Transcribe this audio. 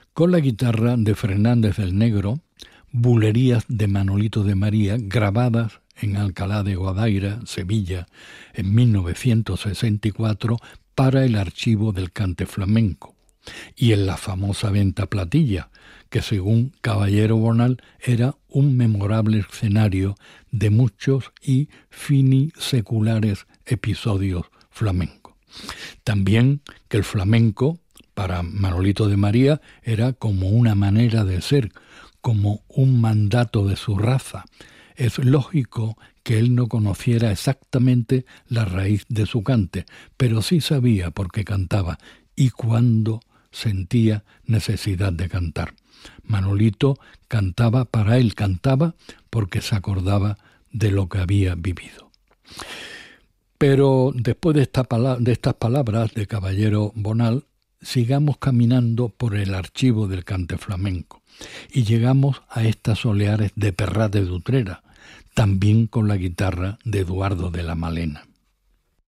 con la guitarra de Fernández del Negro, bulerías de Manolito de María, grabadas en Alcalá de Guadaira, Sevilla, en 1964, para el archivo del cante flamenco, y en la famosa Venta Platilla, que según Caballero Bonal era un memorable escenario de muchos y finiseculares episodios flamencos. También que el flamenco, para Manolito de María, era como una manera de ser, como un mandato de su raza. Es lógico que él no conociera exactamente la raíz de su cante, pero sí sabía por qué cantaba y cuándo sentía necesidad de cantar. Manolito cantaba para él, cantaba porque se acordaba de lo que había vivido. Pero después de estas palabras de Caballero Bonal, sigamos caminando por el archivo del cante flamenco y llegamos a estas soleares de Perrat de Utrera, también con la guitarra de Eduardo de la Malena.